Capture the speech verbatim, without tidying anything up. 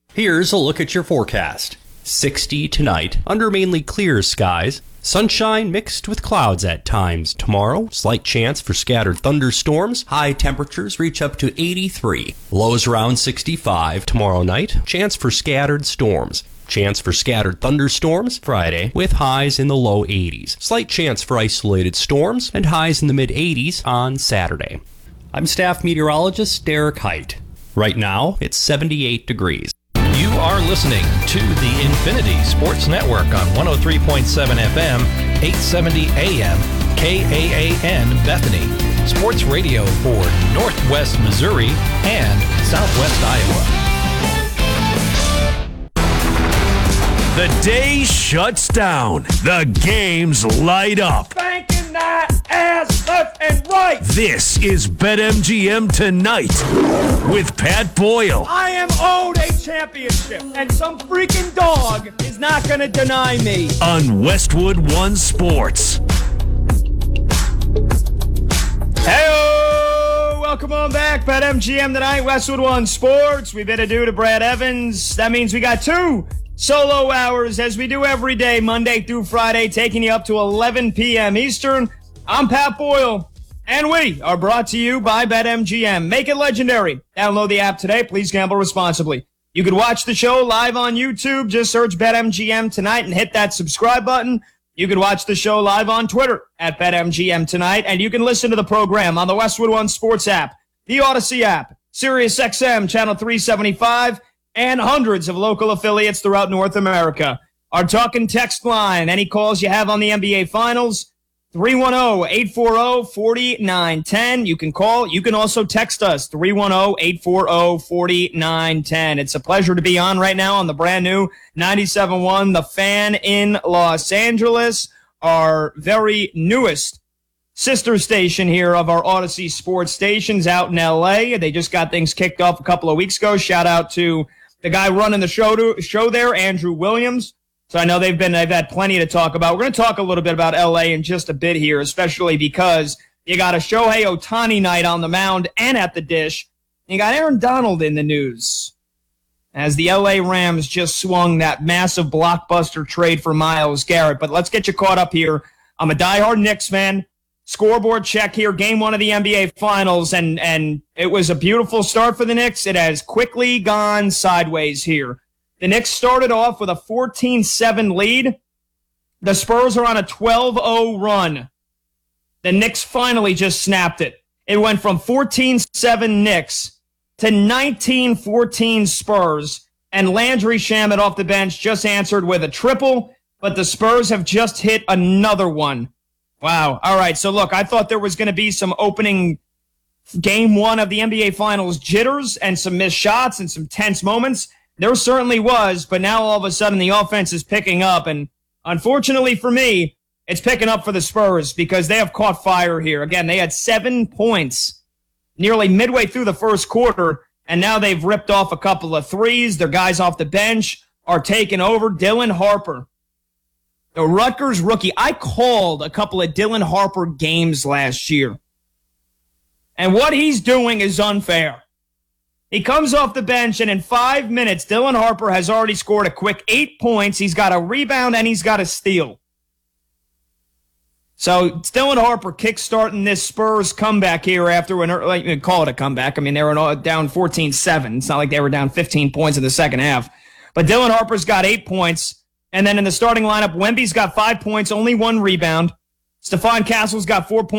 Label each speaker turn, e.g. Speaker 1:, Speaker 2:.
Speaker 1: Here's a look at your forecast. sixty tonight, under mainly clear skies. Sunshine mixed with clouds at times. Tomorrow, slight chance for scattered thunderstorms. High temperatures reach up to eighty-three. Lows around sixty-five tomorrow night. Chance for scattered storms. Chance for scattered thunderstorms Friday, with highs in the low eighties. Slight chance for isolated storms and highs in the mid eighties on Saturday. I'm staff meteorologist Derek Height. Right now, it's seventy-eight degrees.
Speaker 2: You are listening to the Infinity Sports Network on one oh three point seven F M, eight seventy A M, K A A N Bethany. Sports radio for Northwest Missouri and Southwest Iowa.
Speaker 3: The day shuts down. The games light up.
Speaker 4: Banking that ass left and right.
Speaker 3: This is BetMGM Tonight with Pat Boyle.
Speaker 4: I am owed a championship, and some freaking dog is not going to deny me.
Speaker 3: On Westwood One Sports.
Speaker 4: Hey-o! Welcome on back. BetMGM Tonight, Westwood One Sports. We bid adieu to Brad Evans. That means we got two solo hours, as we do every day, Monday through Friday, taking you up to eleven p.m. Eastern. I'm Pat Boyle, and we are brought to you by BetMGM. Make it legendary. Download the app today. Please gamble responsibly. You can watch the show live on YouTube. Just search BetMGM Tonight and hit that subscribe button. You can watch the show live on Twitter at BetMGM Tonight, and you can listen to the program on the Westwood One Sports app, the Odyssey app, SiriusXM Channel three seventy-five, and hundreds of local affiliates throughout North America. Our talking text line, any calls you have on the N B A Finals, three one zero, eight four zero, four nine one zero. You can call. You can also text us, three one zero, eight four zero, four nine one zero. It's a pleasure to be on right now on the brand new ninety-seven point one The Fan in Los Angeles, our very newest sister station here of our Odyssey Sports stations out in L A. They just got things kicked off a couple of weeks ago. Shout out to the guy running the show to, show there, Andrew Williams. So I know they've been they've had plenty to talk about. We're going to talk a little bit about L A in just a bit here, especially because you got a Shohei Ohtani night on the mound and at the dish. You got Aaron Donald in the news as the L A Rams just swung that massive blockbuster trade for Myles Garrett. But let's get you caught up here. I'm a diehard Knicks fan. Scoreboard check here, game one of the N B A Finals, and, and it was a beautiful start for the Knicks. It has quickly gone sideways here. The Knicks started off with a fourteen seven lead. The Spurs are on a twelve oh run. The Knicks finally just snapped it. It went from fourteen seven Knicks to nineteen fourteen Spurs, and Landry Shamet off the bench just answered with a triple, but the Spurs have just hit another one. Wow. All right. So, look, I thought there was going to be some opening game one of the N B A Finals jitters and some missed shots and some tense moments. There certainly was, but now all of a sudden the offense is picking up. And unfortunately for me, it's picking up for the Spurs because they have caught fire here. Again, they had seven points nearly midway through the first quarter, and now they've ripped off a couple of threes. Their guys off the bench are taking over. Dylan Harper, the Rutgers rookie. I called a couple of Dylan Harper games last year. And what he's doing is unfair. He comes off the bench, and in five minutes, Dylan Harper has already scored a quick eight points. He's got a rebound, and he's got a steal. So it's Dylan Harper kickstarting this Spurs comeback here after an early, you call it a comeback. I mean, they were down fourteen seven. It's not like they were down fifteen points in the second half. But Dylan Harper's got eight points. And then in the starting lineup, Wemby's got five points, only one rebound. Stephon Castle's got four points.